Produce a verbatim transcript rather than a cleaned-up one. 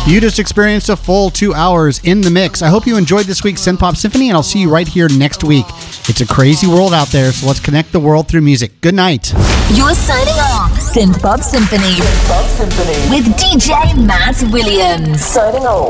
You just experienced a full two hours in the mix. I hope you enjoyed this week's Synth Pop Symphony, and I'll see you right here next week. It's a crazy world out there, so let's connect the world through music. Good night. You're signing off Synth Pop Symphony, Synth Pop Symphony with D J Matt Williams. Signing off.